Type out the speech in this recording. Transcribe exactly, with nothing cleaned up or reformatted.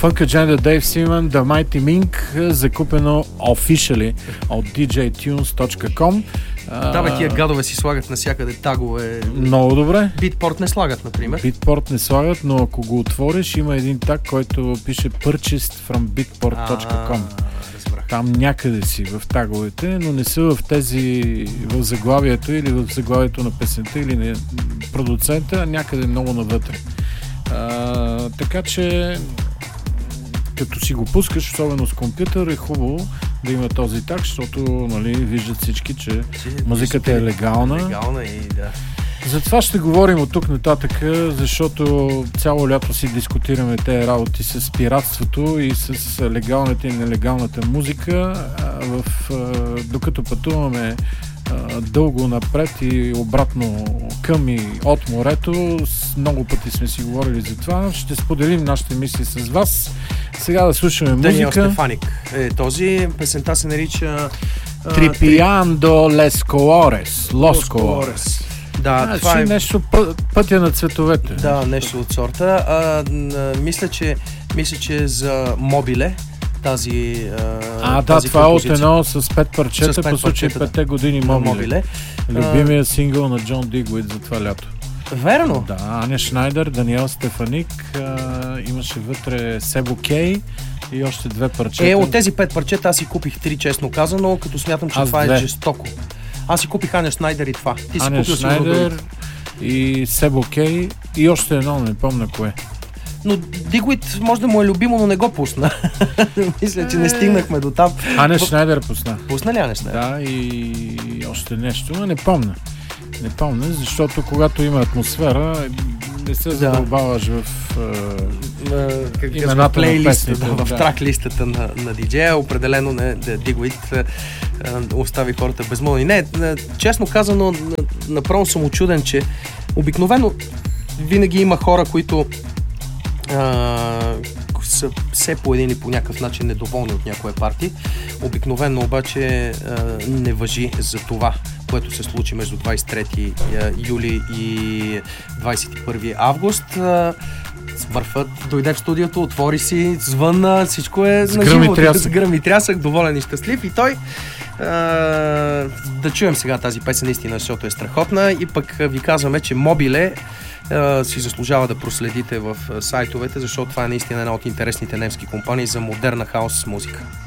Funk Agenda, Dave Seaman, The Mighty Mink, закупено officially от ди джей tunes точка com. Да, бе, тия гадове си слагат навсякъде тагове. Много добре. Beatport не слагат, например. Beatport не слагат, но ако го отвориш, има един таг, който пише Purchased from beatport точка com. Там някъде си в таговете, но не са в тези, в заглавието или в заглавието на песента или на продуцента, някъде много навътре. А, така че като си го пускаш, особено с компютър, е хубаво да има този так, защото, нали, виждат всички, че Си, музиката е легална. Легална и да. Затова ще говорим от тук нататък, защото цяло лято си дискутираме тези работи с пиратството и с легалната и нелегалната музика. В, докато пътуваме дълго напред и обратно към и от морето, много пъти сме си говорили за това. Ще споделим нашите мисли с вас. Сега да слушаме музика. Даниел Стефаник е този. Песента се нарича Трипиандо Лес Колорес. Лос Колорес. Да, а, това е нещо пъ, пътя на цветовете. Да, нещо от сорта. А, а, мисля, че, мисля, че за Мобиле тази А, тази да, това композиция. е от едно с пет парчета, С пет по случай парчета, петте години на Мобиле. Мобиле. Любимия сингъл на Джон Дигуит за това лято. Верно? Да, Аня Шнайдер, Даниел Стефаник, а, имаше вътре Себо Кей и още две парчета. Е, от тези пет парчета аз си купих три, честно казано, като смятам, че аз това две. е жестоко. Аз си купих Аня Шнайдер и това. Ти си Аня купил Шнайдер и Себо Кей и още едно, не помня кое. Но Дигуит може да му е любимо, но не го пусна. Мисля, че не стигнахме до там. Аня Шнайдер пусна. Пусна ли Аня Шнайдер? Да, и още нещо, но не помня. Не помня, защото когато има атмосфера, не се задълбаваш в uh, имената на песните. Да, в да. трак листата на, на диджея. Определено не, Дигуит остави хората безмолни. Не, честно казано, направо съм учуден, че обикновено винаги има хора, които а, са все по един и по някакъв начин недоволни от някоя партия. Обикновено обаче а, не важи за това, което се случи между двадесет и трети юли и двадесет и първи август. Смърфът дойде в студиото, отвори си, звънна, всичко е на живо. С гръм и трясък, доволен и щастлив. И той а, да чуем сега тази песен наистина, защото е страхотна. И пък ви казваме, че Мобиле а, си заслужава да проследите в сайтовете, защото това е наистина една от интересните немски компании за модерна хаус музика.